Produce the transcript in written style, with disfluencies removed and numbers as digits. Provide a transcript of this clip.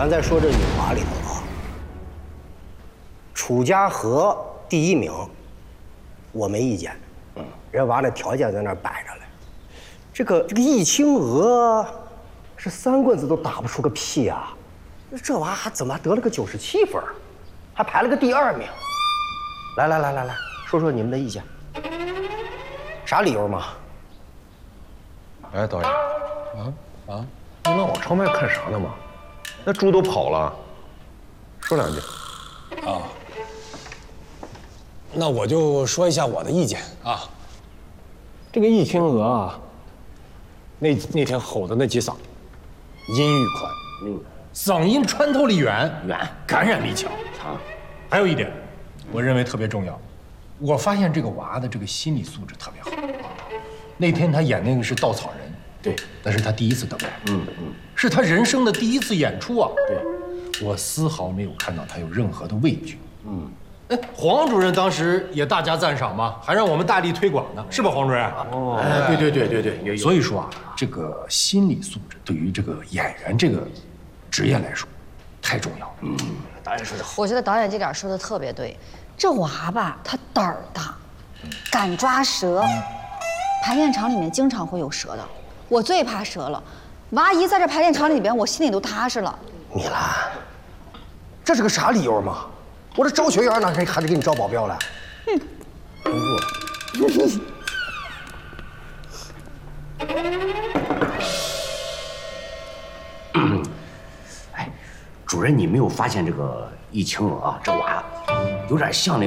咱再说这女娃里头啊，楚家河第一名，我没意见。人娃那条件在那儿摆着嘞。这个易清娥，是3棍子都打不出个屁啊！这娃还怎么得了个97分，还排了个第2名？来，说说你们的意见，啥理由嘛？ 哎，导演，你老往窗外看啥呢嘛？那猪都跑了，说2句。 啊，那我就说一下我的意见啊。这个易清娥啊，那天吼的那几嗓，音域宽，嗓音穿透力远，感染力强。还有一点，我认为特别重要，我发现这个娃的这个心理素质特别好。那天他演那个是稻草人，对，那是他第1次登台，是他人生的第1次演出啊。对，我丝毫没有看到他有任何的畏惧。哎，黄主任当时也大加赞赏嘛，还让我们大力推广呢，是吧，黄主任？哦，哎，对，所以说啊，这个心理素质对于这个演员这个职业来说，太重要了。导演说的好。 我觉得导演这点说的特别对，这娃吧，他胆儿大，敢抓蛇，排练场里面经常会有蛇的，我最怕蛇了。娃一在这排练场里边，我心里都踏实了。 米兰，这是个啥理由嘛？我这招学员哪还得给你招保镖了？工作。 哎，主任，你没有发现这个易清娥啊，这娃有点像那